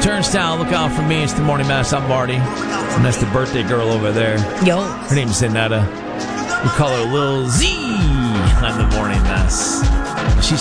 Turnstile, look out for me. It's the morning mess. I'm Marty. And that's the birthday girl over there. Yo. Her name's Zenetta. We call her Lil Z on the morning mess. She's